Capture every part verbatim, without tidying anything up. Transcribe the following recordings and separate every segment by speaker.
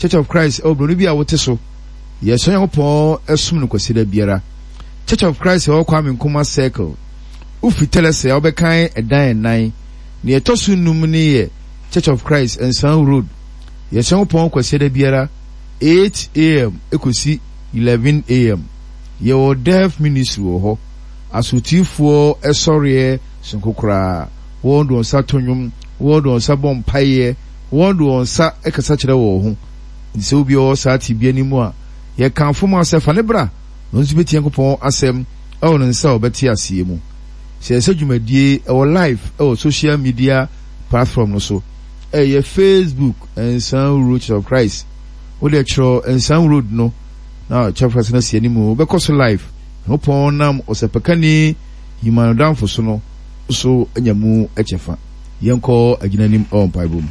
Speaker 1: Church of Christ obro bi a wote so ye so Nyankopon esum no kwasida biara Church of Christ e Kwame Nkrumah circle ufi telese obekan edan nan ne etosu num ne ye Church of Christ Ensan Road ye so Nyankopon kwasida biara eight a m ekosi eleven a m ye wo deaf ministry wo ho asotifo esore sinkokura wo do nsa tonwum wo do nsa bompaye wo do nsa ekasa kire wo ho nse obi o sa ti bi animu a ye kanfo ma sefa ne bra nso beti Nyankopon asem e wo nsa obeti asie mu se se dwumadie e wo live e wo social media platform no so e ye Facebook Ensan Road of Christ wo de tro Ensan Road no na chapter na sie animu be koso live Nyankopon nam osepakani yimano for so no so anyamu echefa yenko aginanim on paibum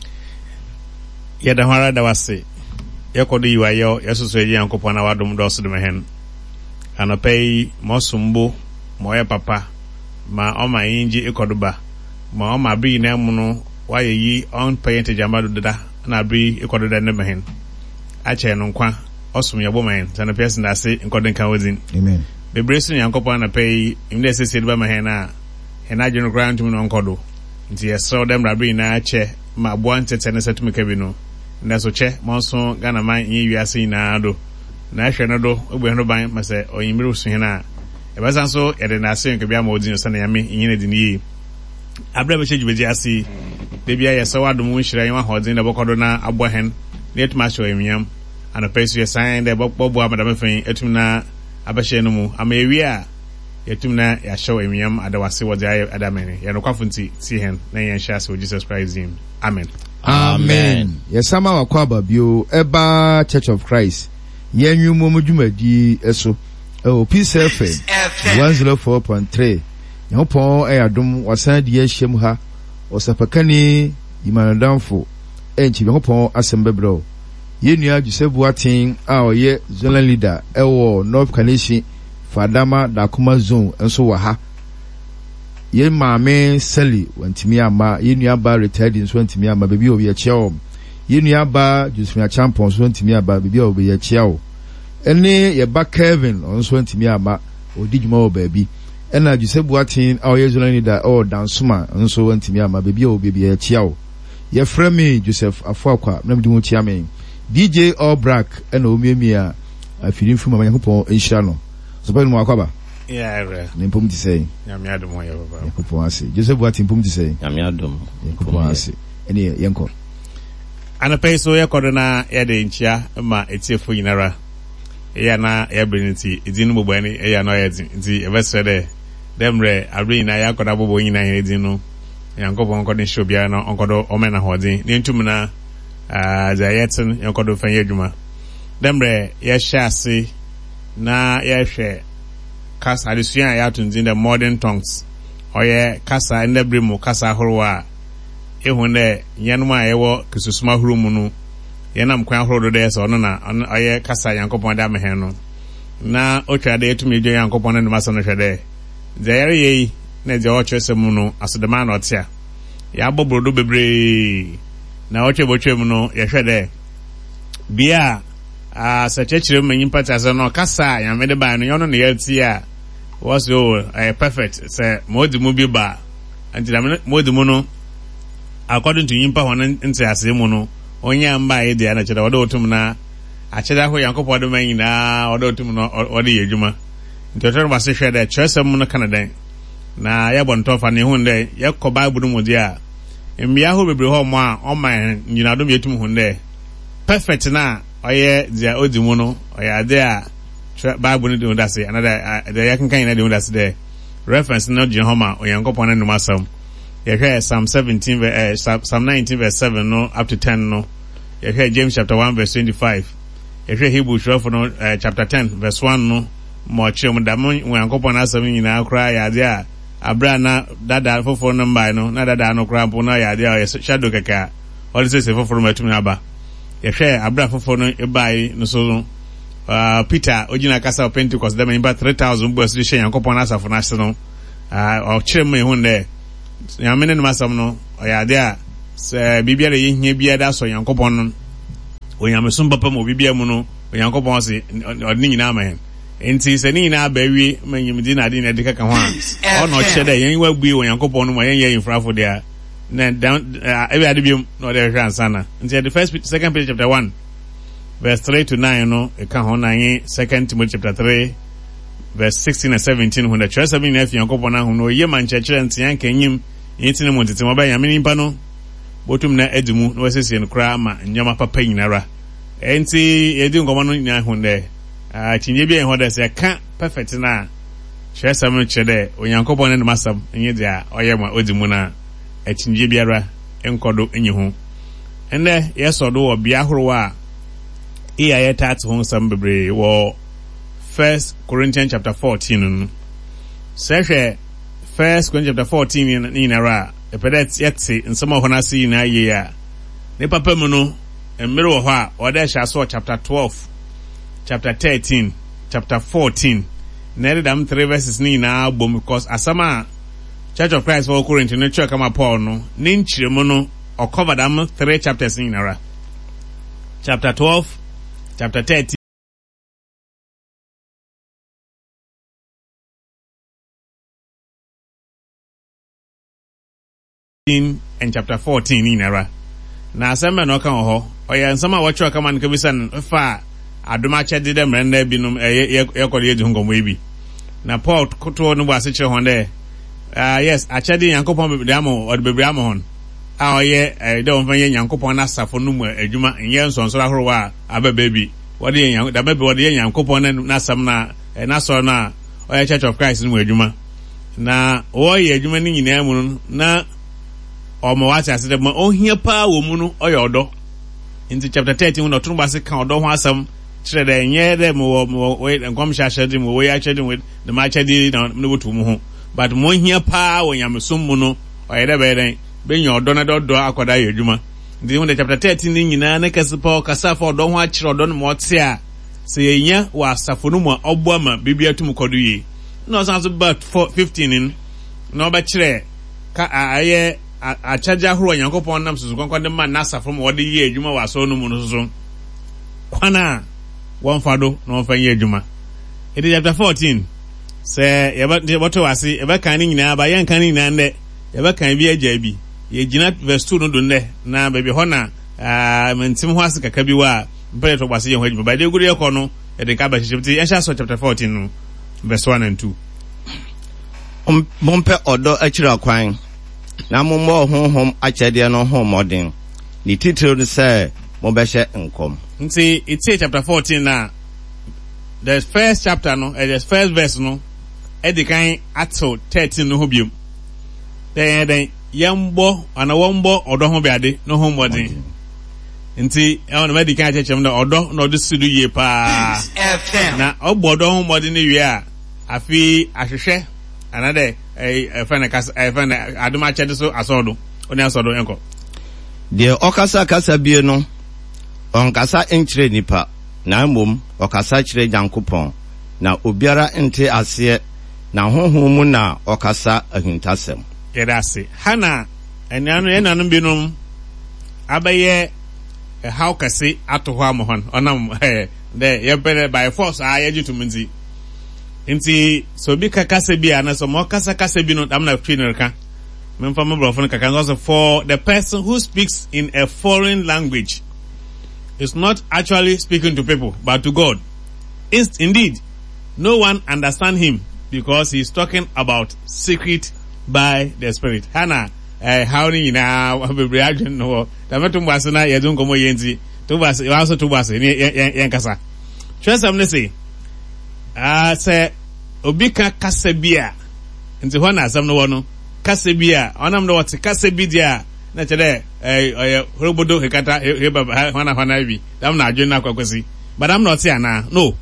Speaker 2: yeda hara da wase yekodo yiwayo yesuso ye Nyankopon na wadom do so de mehen anopei mosumbo moye papa ma oma yinji ikodoba ma oma bi na mu no waye yi on payent jamado dada na bi ikododa ne mehen ache no nkwa osum yebo mehen sana person da se nkoden kan wodin
Speaker 1: amen
Speaker 2: bebresu Nyankopon na pay imde se se de ba mehen na ena jeno grant mu no nkodo nti yeso dem rabi na ache ma boante tene setumika bi no na so che monso Ghana man yin wiase na do na hwe no do ogbe no ban ma se oyimiru so hena e ba san so e de na se nke bia ma odin so na yame yin de ni abra be cheju beji asi de bia yeso wadom nhira yin wa hodin na bokodo na abohen na etuma so emiam ana pesu ye sign de bobo amadam fen etum na abahye no mu ama ewi a yetum na ya show emiam adawase wode adamene ye no kwafunti ti hen na yen sha so Jesus Christ him amen
Speaker 1: amen yesama wakwa babio eba Church of Christ yenwumo mudwumadi eso o Peace F M one oh four point three Nyankopon ayadom wasan di ahyem ha osapakani yimanodamfo enchi Nyankopon asembebro yenua Josebu atin a oye zonal leader ewo North Kaneshie Fadama Dakuma zone enso wa ha ye maame Sally wantimi ama yenua ba retired in wantimi ama bebi obi ya chiao yenua ba Josephine Champon so wantimi aba bebi obi ya chiao ene ye ba Kevin onso wantimi ama odijuma obabi ena Josebu atin a oye zonal leader o Dansuma enso wantimi ama bebi obi ya chiao ye frame Joseph Afuakwa na mdimu chiame D J All Black ena omiemia afirin fu mama Nyankopon enhira no so pa no akwaba
Speaker 2: yeah re
Speaker 1: nimpom ti sei
Speaker 2: nyame adom ya baba
Speaker 1: Nyankopon ase Joseph ati nimpom ti sei
Speaker 3: nyame adom
Speaker 1: Nyankopon ase ene yenko
Speaker 2: ana peso ye kodo na ye de nchia ma etiefo yinara ya na ya brinity edin bobo ani ya na ya di evese de demre abri na ya koda bobo yina he edin no Nyankopon kodo show bia na onkodo omena hodin ni ntum na ah za yetin yankodo fanye djuma demre ya shasi na ya hwe kasa adisuan ya tunzin the modern tongues oye kasa endebrimu kasa horwa ehunde yanuma yewo kisusuma hurumu nu yanam kwan horodo de so no na oye kasa Yankopon da mehen no na otwade etumi edwo Yankopon no maso no hwede zayare yi na je o chesemu no asodema na otia ya bobrodo bebre na oche bochemu no ye hwede bia a sachechire manyimpa tase no kasa ya mede ba no yono na yati a was yo uh, perfect say modimu bi ba anti na modimu no according to yimpa hono nti asemu no onya mba ye dia na cheda wodo otum na a cheda ho Yankopon do man na wodo otum no wodo yedwuma nti otor ba se hwede chesem no Canada na ya bonto fa ne hunde ya ko Bible mu dia mbia ho bebre ho mo a o man nyina do yetum hunde perfect na oye dia odimu no oya de a Bible no do say another the yakin kan na do that there reference no Jehoma Oyankopon no masam ye hwe Psalm seventeen uh, Psalm nineteen verse seven no up to ten no ye hwe James chapter one verse twenty-five ye hwe Hebrews twelve no uh, chapter ten verse one no mo chem da mo Oyankopon asam nyina akra ya de a abra na dada foforo no mbai no na dada no kra mpo na ya de a shadow kaka all this say foforo matum aba ye hwe abra foforo no ebai no so Uh, Peter ojina kasa of Pentecost dem in ba three thousand boys di Yankopon asafo na hye no uh o kire me hunde yamene no masam no o ya de a bibia de yehia bia da so Yankopon no onyamesum papa mo bibia mu no onyankopon se odni nyina ma hen enti se ni nyina ba wi manyimdi na ade na de kaka ho a ono che de yen wa bui onyankopon no mo yen yen frafo de a na down every ade biom no de hwan sana enti the first second Peter chapter one verse three to nine no e ka ho na yin second Timothy chapter three verse sixteen and seventeen when the church have been if yankopon na ho no ye man chechire ntian kanyim yintine mo tete mo ba yame nimpa no botum na edimu no wesese no kra ma nyama papa nyinara enti yedi ngomo no nyina ho de ah tinye bi en ho de se ka perfect na church sam chede onyankopon na masam enye dia oyema odimu na atinye biara enkodo enyi ho ende yesodo obia horo a iya yetat ho sam bebre wo First Corinthians chapter fourteen. Say First Corinthians chapter fourteen in era. The pedet yet say in some of hona see na year. Ne papa mu no en mero ho a or there shall saw chapter twelve, chapter thirteen, chapter fourteen. Ne them three verses ni na bom because asama Church of Christ for Corinth no church kama Paul no nin chire mu no or cover them three chapters in era. Chapter twelve, chapter thirteen and chapter fourteen in era. Na asema no kan ho oya nsama watcho kama nka bisan fa adoma chede dem renda binum e kode yedu ngomo ebi na Paul koto no base chire hon de ah yes achede yankopon bebre amo od bebre amo hon a oye de on fanye yankopon na safo no mu adwuma nye nsonso ahoro wa aba baby wode yan da baby wode yankopon na sam na na so na oya Church of Christ no mu adwuma na oye adwuma ni nyina mu na omo wati asede mo ohia pa wo mu no oyodo in chapter thirteen no tun ba se kan odo ho asam kire de nye de mo we nkom shashade mo we achade with the machade na no botu mu ho but mo ohia pa wo nyamesum mu no oyede be den be nya odo na dodo akoda yedwuma ndi in chapter thirteen ni nyina na kasipa kasafa odo ho akire odo no mo te a se yenya wa asafo no mo obo ama bibia tum kodo yi no sanso but fifteen in no ba kire ka aye a charger huru yankopon nam susu kwankwan de man nasa from wode ye adwuma wa so no mu no susu kwana won fado no fa ye adwuma it is chapter fourteen say ye ba boto wase e ba kan ni nyina ba ye kan ni nyina nde ye ba kan bi agya bi ye gina verse two no do nde na ba bi hona ah mentim ho ase kaka bi wa mpele to wase ye ho adwuma ba de guru ye ko no e de ka ba hihimti ye sha so chapter fourteen no verse one and two
Speaker 3: um bompe odo akira kwan na mommo honhom achede no ho modern ni title no say mo be hye nkom
Speaker 2: nti it's chapter fourteen na the first chapter no the first verse no e di kan ato thirteen no ho biom then then yambo ana wombo odo ho biade no ho modern nti e wona me di kan chechem na odo no do sudu ye pa na obodo ho modern wi a afi ahwehwe another eh fana kasa eh fana aduma chede so asodo oni asodo enko
Speaker 3: de okasa kasa bie no onkasa enchire nipa na mbom okasa chire Yankopon na obiara ente ase na honhom mu na okasa ahintasem
Speaker 2: yedase hana enanu enanu binum abaye eh, how kase ato ho amhon onam eh de yebere by force ayeji tumunzi nti so bi kasa bi ana so mo kasa kasa bi no am na trainer ka memfa mo brofo kaka also for the person who speaks in a foreign language is not actually speaking to people but to God. Indeed, no one understand him because he is talking about secret by the Spirit. Hana eh how ni na we reaction no da metum wase na yedun komo yenti to wase you also to wase yen kasa. Trust am say ah say obi ka kasa bia nti ho na asam no wo no kasa bia onam no what kasa bi dia na chede eh eh robodo hekata he baba hana hana bi dam na adwen na kwakwasi but am not here na no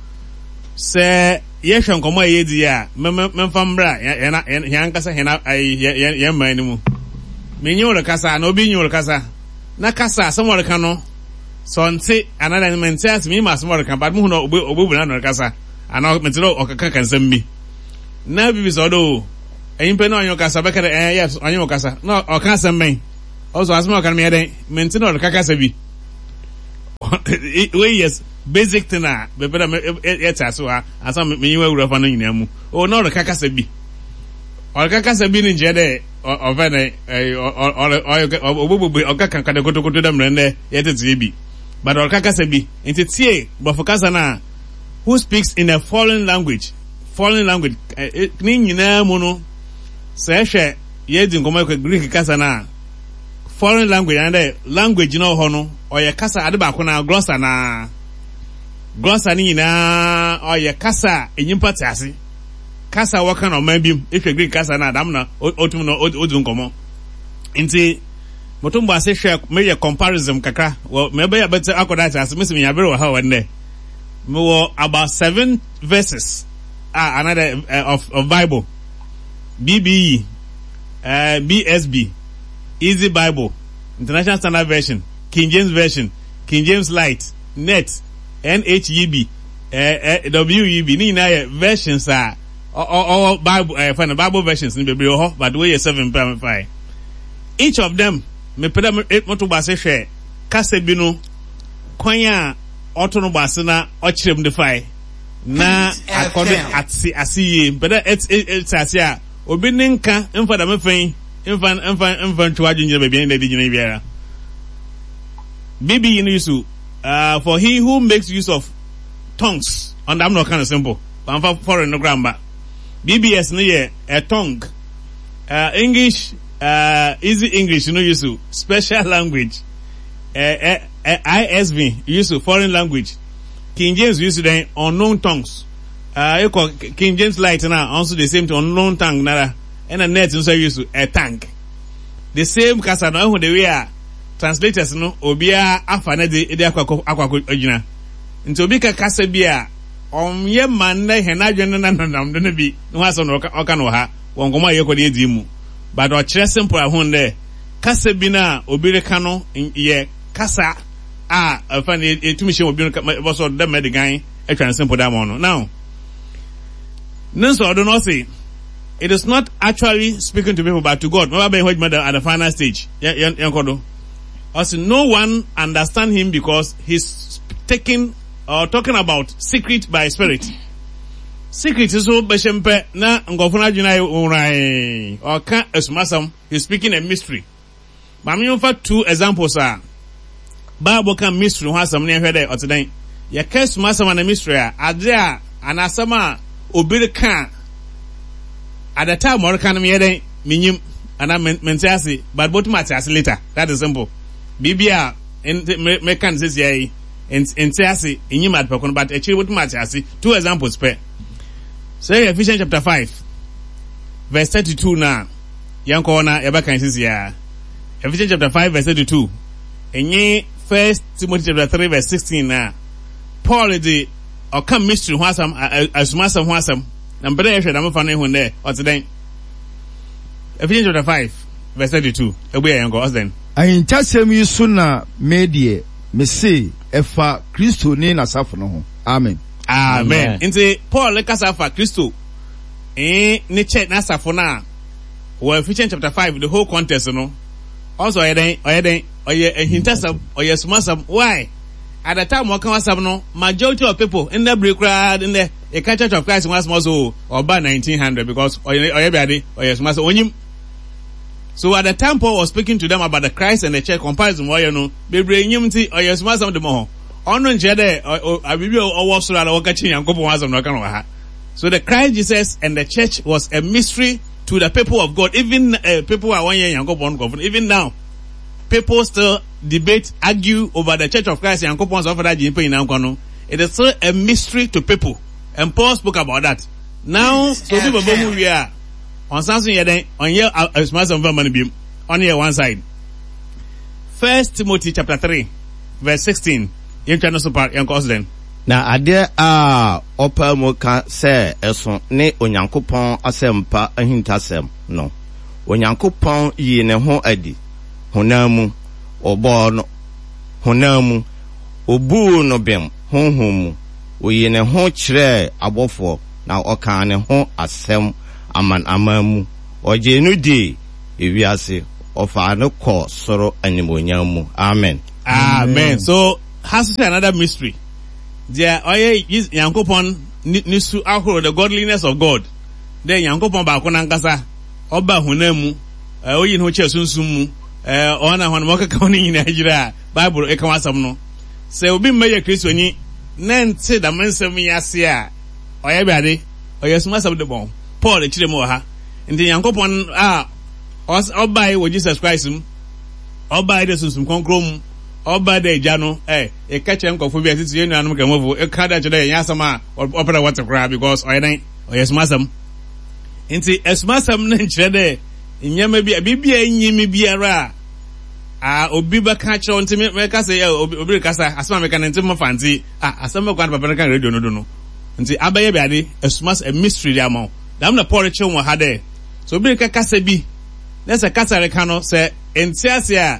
Speaker 2: say ye hwe nkomo ye di a memfa mbra ye na ye ankasa he na ye ye man ni mu menyi wol kasa na obi nyi wol kasa na kasa somewhere kan no so nti another mentia me ma somewhere kan but mu no obi obi na no kasa ana metiro okaka kan sambi na bibi so do eyimpe na onyo kasa bekere eh yes onyo kasa no okasa men also asma kan me den mentino okaka sabi we yes basic thing na be better et aso ha asa me yin wura fa no nyina mu o no re kaka sa bi o kaka sa bi ni je de o ve ne o obobo o kaka kada kotokoto da mrende yetete bi but o kaka sa bi enti tie bo focus na who speaks in a foreign language foreign language ni nyina mu no se hwe ye di ngomo Greek kasa na foreign language and language no ho no o ye kasa ade ba ko na glossa na glossa ni nyina o ye kasa enyimpa tiase kasa waka no man bim ehwe Greek kasa na adam na otum no odun komo nti motumbo ase hwe me ye comparison kakra me be ya better akoda tiase me sim ya bere wa ha wonde me wo about seven verses ah another uh, of of Bible B B E uh, B S B Easy Bible, International Standard Version, King James Version, King James Light, Net, N H E B, uh, uh, W E B. Ni na versions are all Bible, uh, find the Bible versions in the Bible, but the way is seven point five. Each of them, me peda me moto base share. Kase bino, kwanya autono base na ochirem defy. Na according at si asiye, peda et et asia. Obi ninka mfa da mefen. Infant, infant, infant, to agent, baby, and the B B in use, uh, for he who makes use of tongues, and I'm not kind of simple, I'm for foreign grammar. B B S, near a tongue, uh, English, uh, easy English, no use, special language, uh, uh, uh, I S V, use foreign language, King James use then unknown tongues, uh, you call King James Light now, also the same to unknown tongue, nada. And a net so use a tank. The same kasa no who the way are translators no obia afa na de de akwa akwa ojina. Nti obi ka kasa bia omye man na he na dwen na nanam de na bi no ha so no oka no ha won komo ye kodi edi mu. But o kire simple ahun de kasa bi na obi reka no ye kasa a afa na etumi hye obi no so de medigan e twan simple da mo no. Now Nanso I do not say it is not actually speaking to people but to God. Maybe at the final stage. Also, no one understand him because he's taking or talking about secret by spirit. Secret is so beshempe na ngofuna jina urai or can esmasam. He's speaking a mystery. But me offer two examples are Bible can mystery has some near here or today. Ya case masam and a mystery are there and asama obiri can. At the time, more can me then minim and I mentasi, but both matters later. That is simple. B B R and me can say in in Tiasi in you mad pokon, but actually what matters two examples per. Say Ephesians chapter five, verse thirty-two now. Young corner ever can see ya. Ephesians chapter five, verse thirty-two. And ye first Timothy chapter three, verse sixteen now. Paul the or come mystery wasam as masam wasam. I'm better if I'm funny when there or today. Ephesians chapter five, verse thirty-two. Away and go then.
Speaker 1: I intercede you sooner, media, me say, efa Christo ne na safono. Amen.
Speaker 2: Amen. Into Paul le kasafa Christo. Eh, ne check na safona. Well, Ephesians chapter five, the whole context, you know. Also, I then, I then, or ye a hintasam, or ye smasam. Why? At the time, what can was no majority of people in the break crowd in the a Church of Christ was more so or by nineteen hundred because or everybody or yes, master when you. So at the time, Paul was speaking to them about the Christ and the church comparison. Why you know, be bring him to or yes, master the more. On jede or I will be or so that or catching and couple was not going So the Christ Jesus and the church was a mystery to the people of God. Even uh, people are one year and go on even now. People still debate, argue over the Church of Christ and coupons offer that in it is still a mystery to people. And Paul spoke about that. Now, so people boom we are on something here on here as much of money beam on here one side. First Timothy chapter three, verse sixteen. You can also part and cause then.
Speaker 3: Na ade a opa mo ka se eso ne onyankopon asempa ahintasem no. Onyankopon yi ne ho adi. Honamu obo no honamu obu no bem honhom oyi ne ho kire abofo na oka ne ho asem aman amamu oje no di ewiase ofa no ko soro animonyamu. Amen.
Speaker 2: Amen. So has another mystery. There oye is Yankopon nisu ahoro the godliness of God. Then Yankopon ba ko nankasa oba honam eh oyi no che sunsun mu eh ona hon mo ka ka ni Nigeria Bible e ka wasam no. Se obi mmeye Kristo ni na nte da mansam yase a oye biade oye suma sab de bon Paul e kire mo ha. Ndi Yankopon a oba e wo Jesus Christ mu oba e de sunsun konkrom oba de jano eh e ka che nkofo bi atiti yenu anum kamovo e ka da chede yan asama opera what cry because oye dan oye smasam nti esmasam na nchire de nyama bi bibia nyimi biara a obi ba ka che onti me ka se obi ka sa asama me ka nti mo fanti ah asama kwa papa kan radio no do no nti abaye bi ade esmas a mystery dia ma dam na Paul che won ha de so obi ka kasa bi na se kasa re ka no se enti ase a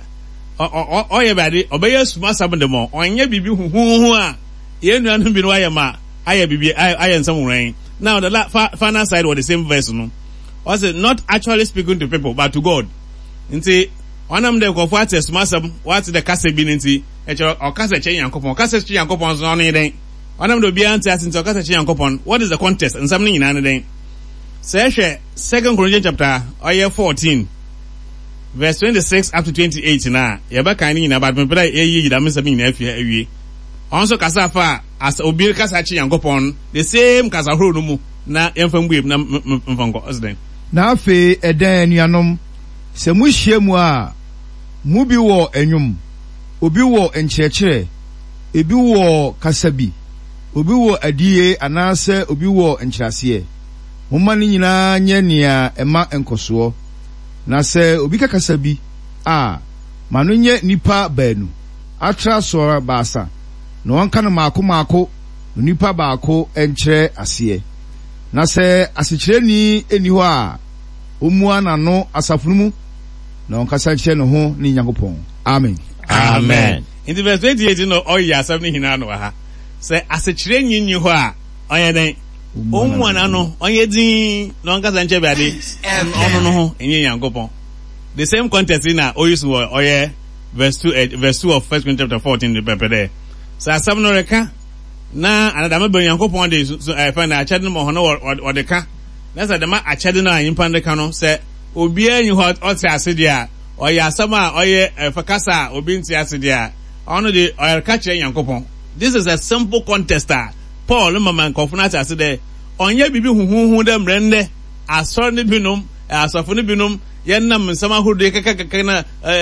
Speaker 2: oye bade obeye suma sabon de mo onye bibi huhuhu a ye nuanu bi no aye ma aye bibi aye nsam wen. Now the la, fa, final side was the same verse no was it not actually speaking to people but to God. Nti onam de ko fa te suma sab what the kase bi nti e che o kase che Yankopon kase che Yankopon so no den onam do bi anti asin to kase che Yankopon. What is the context nsam ni nyina ne den say hwe second Corinthians chapter oye fourteen verse twenty-six up to twenty-eight na yeba kan ni na bad me bra eyi yida me sabi na afia awie onso kasa fa as obi kasa chi Yankopon the same kasa horo no mu na yemfam buem na mfanko osden
Speaker 1: na afe edan anuanom se mu hie mu a mu bi wo enwum obi wo enkyerɛkyerɛ ebi wo kasa bi obi wo adie anase obi wo enkyerɛseɛ momma ni nyina nye nia ema enkoso na se obi kakasa bi a manu nye nipa baanu atra so baasa no wanka no maako maako nipa baako enkyerɛ aseɛ na se asikyerɛni eni hɔ a omua na no asafunu na onkasa kyerɛ no ho ni Nyankopɔn. Amen.
Speaker 3: Amen.
Speaker 2: In the verse twenty-eight no oyi asam ni hina no ha se asikyerɛni nyi hɔ a ɔyɛ den omua na no ɔyɛ din na onkasa nkyerɛ bi ade ɔno no ho enye Nyankopɔn. The same context in a oyus wo oye verse two uh, verse two of First Corinthians chapter fourteen the paper there. So asam no reka na anada ma be Yankopon de so I find a chede mo hono or de ka. Na say de ma a chede na yimpa de ka no say obi anyi hot ot ase dia oye asam a oye fakasa obi nti ase dia ono de oye ka kire Yankopon. This is a simple contest. Paul mama nkofuna ase de onye bibi huhuhu de mrende asor ne binom asofo ne binom yenam nsama hodo kekekeke na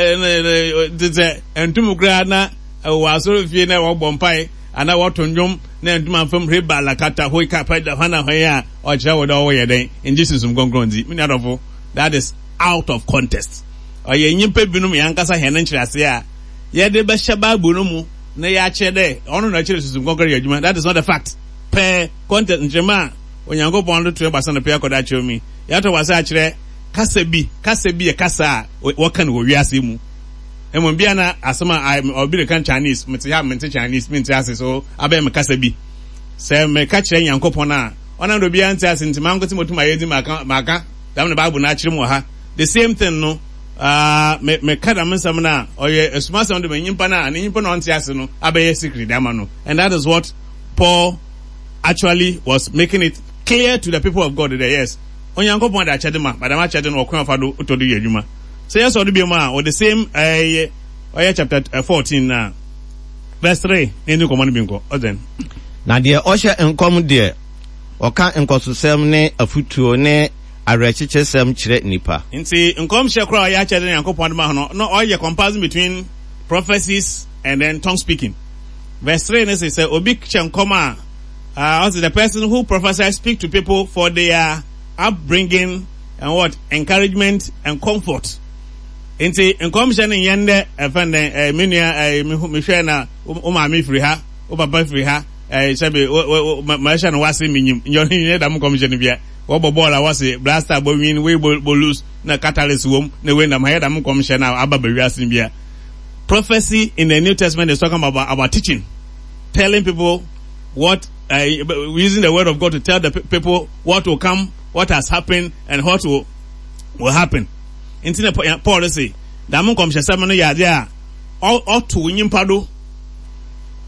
Speaker 2: de entum kra na wasoro fie na wo bompai ana wotondwom na entum afam reba la kata hoi kapa da hana hoya o kire wo da wo yeden in Jesus um gongronzi me adofo that is out of context oye nyimpa binum yankasa hene nkyerase a ye de be hyeba bu no mu na ya kire de ono na kire susum gongron yadwuma. That is not a fact per context nchema onyankopon do to basa na pe akoda kire mi ya to wasa kire kasa bi kasa bi kasa wakan wo wiase mu emo bia na asema obi de kan Chinese mete ha mete Chinese mete ase so abai me kasa bi se me ka kire Yankopon na ona do bia nti ase ntima nkoti motum ayedi maka maka dam na Bible na kire mu ha the same thing no ah me me kada mensam na oye esuma sam de nyimpa na ne nyimpa no nti ase no abai secret dama no. And that is what Paul actually was making it clear to the people of God there. Yes, Onyankopon da chede ma madama chede no okwan fado otodo yadwuma. So yes odo bi ma or the same eh uh, chapter uh, fourteen na uh, verse three nenu command bi nko oden
Speaker 3: na de ohye enkom de oka nkososem ne afutuo ne arechichesem kire nipa
Speaker 2: nti nkom hye kra ya chede Yankopon ma no no oye comparison between prophecies and then tongue speaking. Verse three ne say obi chenkom a uh, also the person who prophesies speak to people for their upbringing and what encouragement and comfort. Inti enkomshe ne yende efende eh menua eh mehwe na o ma me firi ha o baba firi ha eh sebe ma sha no wase minyim nyoni ne da mkomshe ne bia wo bobola wase blaster bo win we bo lose na catalyst wom na we na ma da mkomshe na ababa wiase bia. Prophecy in the New Testament is talking about about teaching, telling people what uh, using the word of God to tell the people what will come, what has happened, and what will will happen. Inti Paul say, "Damu komshe sama no yade a o to nyimpa do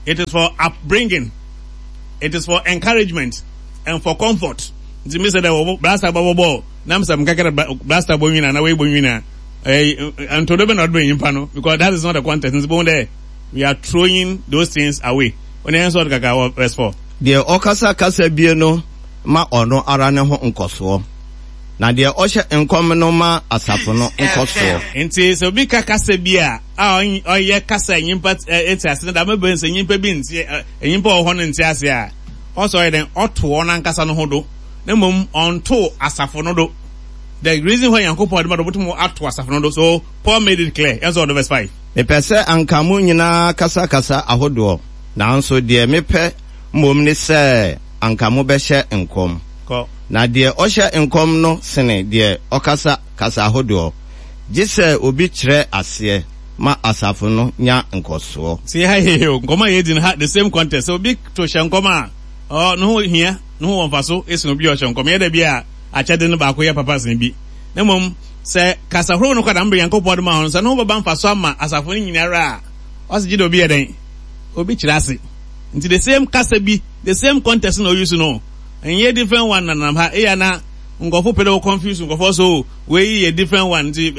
Speaker 2: it is for upbringing, it is for encouragement and for comfort. Nti me say that blaster babo ball nam sam kakara blaster bo wina na we bo wina eh anto do be not be impa no, because that is not the context. Nti bo there we are throwing those things away. When you answer kaka verse four,
Speaker 3: the okasa kasa bie no ma ono ara ne ho nkoso na de ohye enkom no ma asafo no nkoso.
Speaker 2: Nti so bi kaka se bia a oye kasa nyimpa etiase da mebe nse nyimpa bi nti nyimpa o ho no nti ase a also ye den oto na nkasa no hodo na mom onto asafo no do. The reason why Yankopon de madobotumo ato asafo no do, so Paul made it clear. Answer the verse five.
Speaker 3: Me pese ankamu nyina kasa kasa ahodo nanso de me pe mom ni se ankamu be hye enkom
Speaker 2: ko
Speaker 3: na de ohye enkom no sene de okasa kasa ahodo gise obi kire ase ma asafo no nya nkoso.
Speaker 2: See hi here nkoma ye din ha the same contest. So big to hye nkoma oh no here no won faso esi no bi ohye nkoma ye da bia a chede no ba ko ye papa sen bi na mom se kasa horo no kwada mbe Yankopon de ma ho so no baba mfaso ama asafo no nyinara o se gide obi ye den obi kire ase. Nti the same kasa bi the same contest no use no and ye different one na na ha e ya na ngofo pedo confuse ngofo so we ye different one nti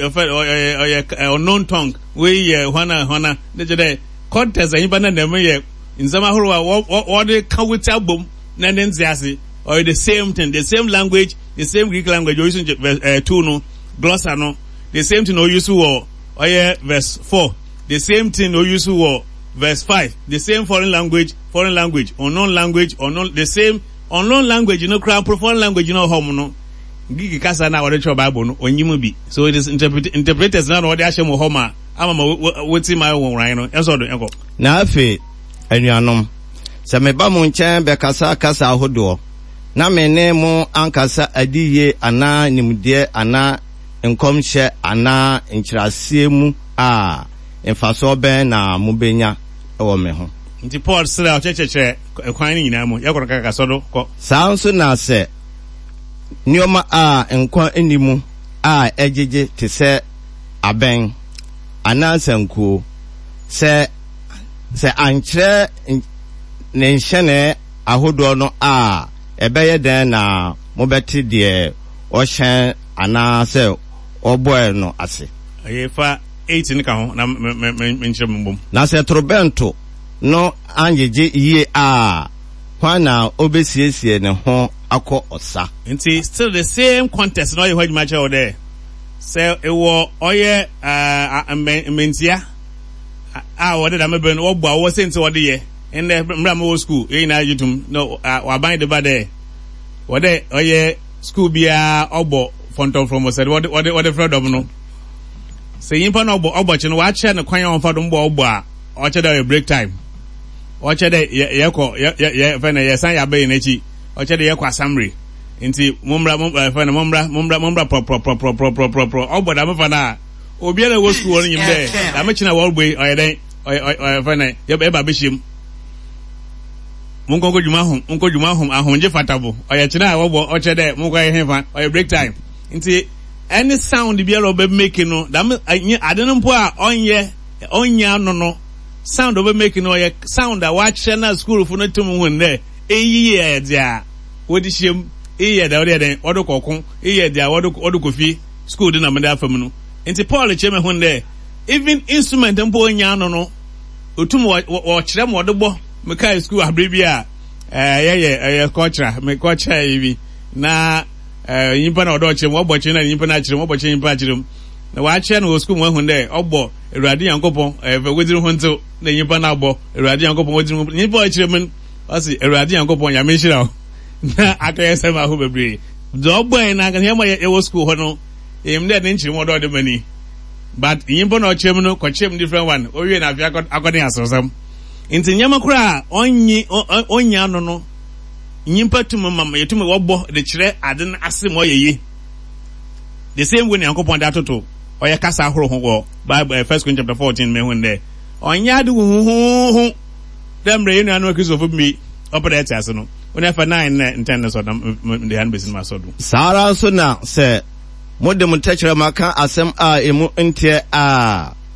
Speaker 2: or unknown tongue we ye hona hona de de contest ayin ba na na me ye nzama horo what they can with album na nzi ase or the same thing, the same language, the same Greek language using uh, two no glossa no, the same thing no use or oh yeah verse four, the same thing no use or verse five, the same foreign language, foreign language, unknown language, unknown the same unknown language, you know, crowd foreign language, you know, home no. Gigi kasa na wade cho Bible no onyimu bi. So it is interpret interpreters na no wade ahye mo homa ama ma woti ma won ran no. Enso do enko.
Speaker 3: Na afi anuanom se me ba mo nchen be kasa kasa ahodo na me ne mo ankasa adiye ana nimde ana enkomhye ana nkyirasie mu a emfaso ben na mubenya ewo me ho.
Speaker 2: Nti Paul sira o chechechre ekwan ni nyina mu yakoro kaka sodo ko.
Speaker 3: Saa nso na se nioma a enkwa enimu a ejeje te se aben anansanku se se ankyere ne nhene ahodo no a ebeye den na mobeti de ohyen ana se oboe no ase
Speaker 2: ayefa eight ni ka ho na menkyere mbom
Speaker 3: na se trobento no anjeje yie a kwana obesiesie ne ho akọ osa.
Speaker 2: Nti still the same contest no you heard match out there. So it was oye uh mentia ah what did I remember no gba wo sense what dey in the Mramo school e na yutum no wa ban de ba there. What dey oye school bia obo fonton from said what what what the freedom no. Say yimpa no obo obo chi no wa che no kwan on fadom bo obo a o che dey break time. O che dey ye ko ye ye fe na ye san ya be na chi o che dey kwa summary nti mumbra mumbra fa na mumbra mumbra mumbra pro pro pro pro pro pro pro pro oboda me fa na obi na wo school on yim there da me china wo gbe o ye den o fa na ye be ba be shim munko djuma hom munko djuma hom ahonje fatabo o ye china wo bo o che dey munko ye hefa o ye break time nti any sound bi ero be make no da me ade no mpo a onye onya no no sound over making no ye sound a watch na school fu no tum hun there eyi ye dia wodi shim iye da ode den odo kokon iye dia odo odo kofi school di na me da fam no enti Paul cheme hun there even instrument mpo nya no no otum wo kire mo odo bo me kai school abribia eh ye ye ye culture me culture yi na eh yimpa na odo chire mo bo chire na yimpa na chire mo bo chire yimpa chire na wa chire no school mo hun there obo Erade Yankopon eh wediri ho nto na yimpa na abo Erade Yankopon wediri ho yimpa chire men asi Erade Yankopon ya me hira na akaya sema ho bebre do boy na kan yema ye wo school ho no em de nchiri mo do de mani but yimpa na ochem no ko chem different one o wie na afia akode asosam nti nyama kura onyi onya no no yimpa tum mama yetum wo bo de kire aden ase mo yeye the same way Yankopon da toto oya kasa ahoro ho go Bible First Corinthians chapter fourteen me hun there onya de hu hu hu dem re inu anu Christopher mi operate as no one for nine and ten so dem the hand business masodu
Speaker 3: sara so na se modem techere maka asem a emu ntie a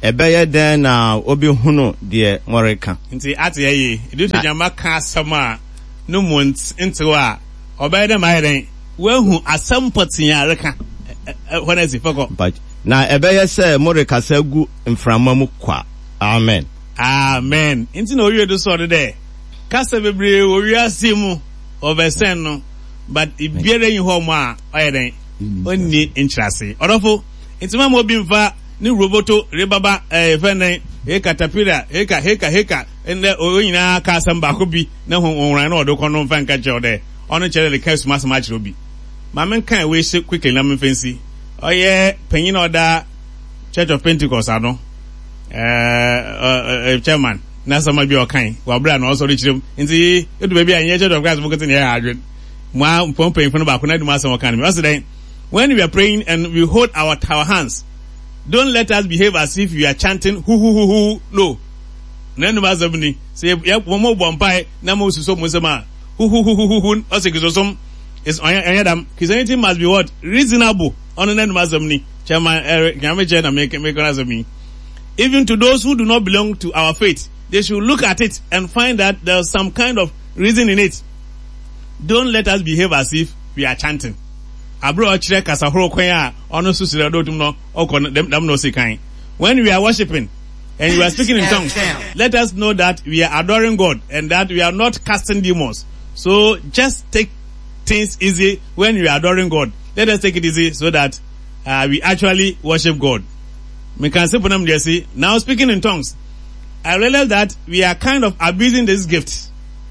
Speaker 3: ebeye den na obi hunu de moreka
Speaker 2: nti ate yayi edu to jama ka asama no mont ntiwa obeye dem ayren wehu asam potia reka when is foko
Speaker 3: but na ebeye se moreka sagu mframa mu kwa amen
Speaker 2: amen nti na owie do so de kasa bebre owie asimu oversen no but ibiere yin ho mo a ayren onni interest orofo nti ma mo bi mfa ni roboto rebaba eh fene e caterpillar e ka heka heka ende oyina ka samba ko bi na honran na odo kono mfa nka che ode ono chere le case mass match obi ma men kan we se quickly na men fancy oye panyin oda Church of Pentecost ano eh chairman na sama bi okan wa bra na also richirem nti edu ba bi anye Church of Christ mo kete ne ya adwen mo pompen funu ba ko na du ma sama kan me what's then when we are praying and we hold our our hands, don't let us behave as if we are chanting hu hu hu hu. No. Nenu mazabni. Say ya mo bompai na mo suso mo sema hu hu hu hu hu. Ose kisosom is anyadam. Christianity must be what? Reasonable. Ono nenu mazabni. Chairman Eric Nyame na make make me. Even to those who do not belong to our faith, they should look at it and find that there's some kind of reason in it. Don't let us behave as if we are chanting. Abro achire kasa horo kwan a ono susire dotum no okon dem no sekan. When we are worshiping and we are speaking in tongues, let us know that we are adoring God and that we are not casting demons. So just take things easy when we are adoring God. Let us take it easy so that uh, we actually worship God. Me can say ponam dey say now speaking in tongues. I realize that we are kind of abusing this gift.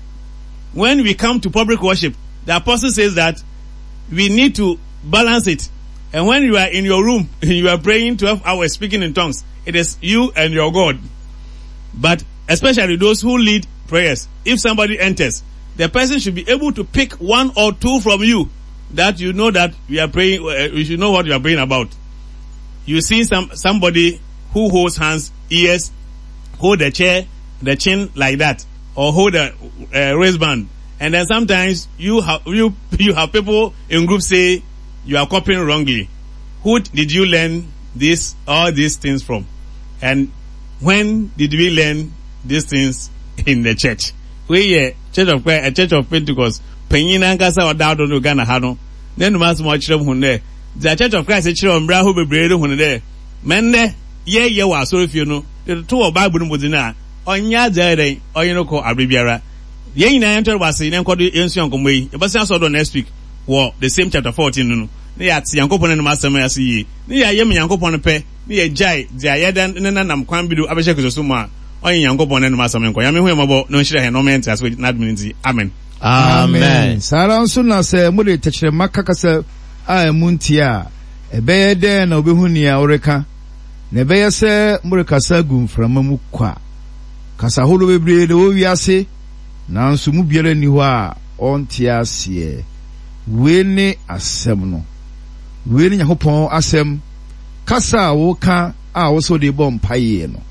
Speaker 2: When we come to public worship, the apostle says that we need to balance it. And when you are in your room and you are praying twelve hours speaking in tongues, it is you and your God. But especially those who lead prayers, if somebody enters, the person should be able to pick one or two from you that you know that we are praying, uh, you should know what you are praying about. You see some somebody who holds hands, ears, hold the chair, the chin like that, or hold a uh, wristband. And then sometimes you have you you have people in groups say you are copying wrongly. Who did you learn this all these things from? And when did we learn these things in the church? We are Church of Christ, a Church of Pentecost. Penina kasa odado no Ghana hano. Then mas mo chirem hunde. The Church of Christ chirem bra hu bebrede hunde. Menne ye ye wa so refie no. The two of Bible no modina. Onya jere oyino ko abribiara. Yen na enter was in enkodo ensu ankomo yi. E basi aso do next week wo the same chapter fourteen no. Ne ya ti yankopon no masem ya se yi. Ne ya yem yankopon pe, ne ya jai dia yedan ne nanam kwan bidu abehye kusoso mu a. Oyin yankopon no masem enko. Ya me hu emabo no nhire he no ment as we na adminity. Amen.
Speaker 1: Amen. Sara nso na se mo de techere makakasa a emuntia. Ebeye de na obehu ni a oreka. Na ebeye se mo rekasa gu mframa mu kwa. Kasa holo bebre de wo wiase. Nanso mu biara ni ho a onte ase we ne asem no we ne Yakobon asem kasa wo ka a wo so de bom paye no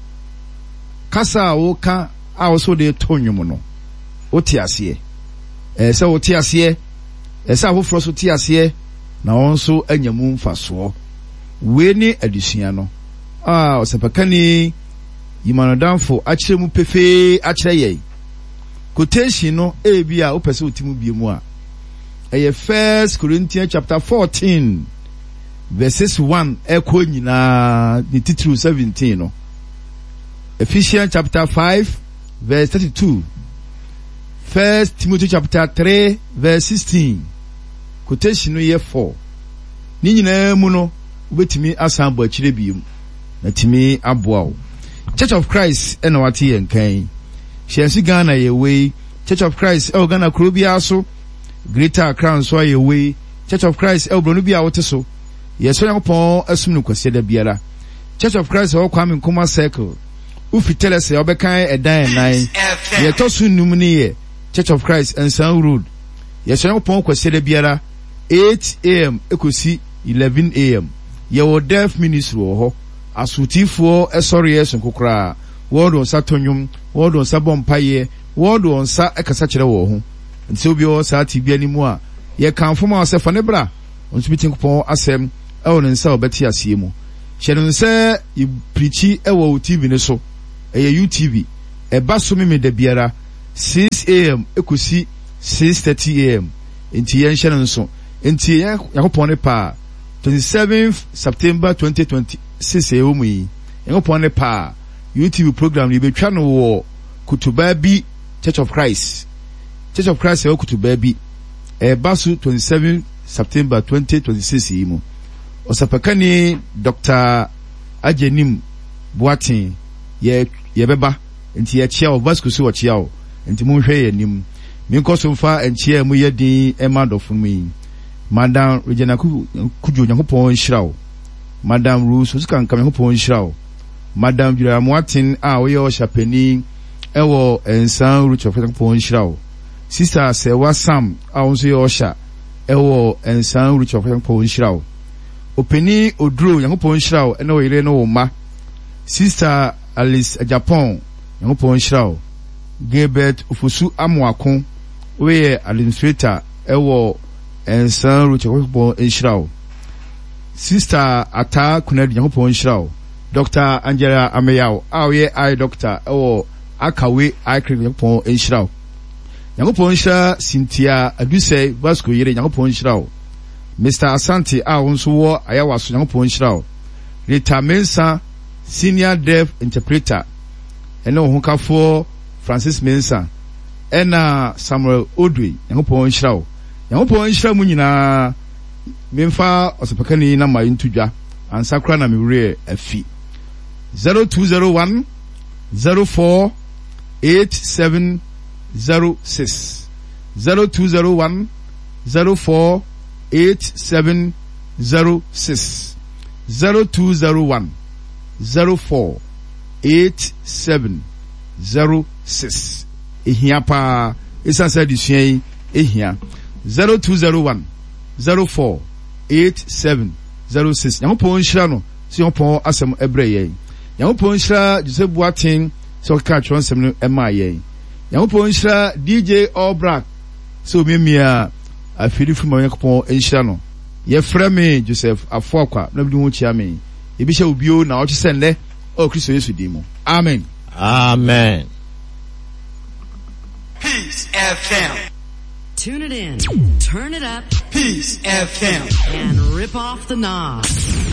Speaker 1: kasa wo ka a wo so de tonyum no oti ase eh se oti ase eh se afoforo so ti ase na won so anyamu mfaso we ne adusua no ah osepakani yimanodanfo akire mu pefe akire ye quotation no e bia o pese otimu bie mu a eye First Corinthians chapter fourteen verses one ekwo nyina ni titru seventeen no. Ephesians chapter five verse thirty-two. First Timothy chapter three verse sixteen. Quotation no ye four. Ni nyina mu no ubetimi asan bo akire biem na timi aboa wo. Church of Christ ena wate yen kan. Shensi Ghana ye way, Church of Christ el Ghana Krobia so, Greater Crown so ye way, Church of Christ el Bronubia woteso. Ye so Yakobon asum no kwase da biara. Church of Christ o Kwame Nkrumah circle. Ufi tell se obekan edan nine. Ye to so num ni ye Church of Christ Ensan Road. Ye so Yakobon kwase da biara eight a m ekosi eleven a m Ye wo deaf ministry wo ho. Asutifo esori yeso kokra. Word on Satonyum, word on Sabon Paye, word on Sa Ekasachre wo ho. Nti obi o sa ti bia ni mu a ye kan foma se fa ne bra. Onso bitin kupon asem e won nsa obeti asie mu. hyɛn sɛ you preachi ɛwɔ T V ne so ɛyɛ U T V ɛba so me da biara six a m ekosi six thirty a m enti yɛn hyɛn nso enti yɛn yakopɔn ne pa twenty-seventh September twenty twenty-six ɛwɔ mu yi yakopɔn ne pa U T V program ni betwa no wɔ Kutuba bi Church of Christ Church of Christ ɛwɔ Kutuba bi ɛba so twenty-seventh September twenty twenty-six yi mu osapakani Doctor Ajenim Boatin ye yebeba enti ye chia o Vasco so chia o enti mo hwɛ ye nim me nkoso mfa enchia mu ye din ema dofo mu yi Madam Regina Kujo Nyankopɔn nhyira o Madam Rose Osika Nkam Nyankopɔn nhyira o Madam Jura Boatin a wo ye o shapani ɛwɔ ensan Root of Nyankopɔn nhyira o Sister Sewa Sam a wo so ye o sha ɛwɔ ensan Root of Nyankopɔn nhyira o Openi Odro Nyankopɔn nhyira o ɛna wo yire no wo ma Sister Alice Japan Nyankopɔn nhyira o Gilbert Ofosu Amoako we administrator ɛwɔ ensan Root of Nyankopɔn nhyira o Sister Ata Kunadi Nyankopɔn nhyira o Doctor Angela Ameyao a wo ye eye doctor ɛwɔ Akawe eye clinic Nyankopɔn nhyira o Nyankopɔn nhyira Cynthia Adusei Vasco yire Nyankopɔn nhyira o Mister Asante a wonso wo ayawaso Nyankopɔn nhyira o Rita Mensa senior deaf interpreter ene wo kafo Francis Mensa ena Samuel Odwe Nyankopɔn nhyira o Nyankopɔn nhyira mu nyina memfa osapakani na ma ntudwa ansakra na mewure afi zero two zero one zero four eight seven zero six zero two zero one zero four eight seven zero six zero two zero one zero four eight seven zero six ehia pa esansa disua ehia zero two zero one zero four eight seven zero six Nyankopɔn nhyira no si Nyankopɔn asɛm ɛbrɛ yɛn Nyankopɔn nhyira Joseph Boatin sɛ ɔka atwerɛ nsɛm no ɛma yɛn Nyankopɔn nhyira D J Allbrak sɛ omiamia afiri fuma Nyankopɔn nhyira no yɛfrɛ me Joseph Afoakwa na bi ho chia me ebi hyɛ obio na ɔkye sɛ nnɛ o Kristo Yesu din mu amen
Speaker 3: Amen.
Speaker 4: Peace F M.
Speaker 5: Tune it in, turn it up,
Speaker 4: Peace F M.
Speaker 5: and rip off the knob.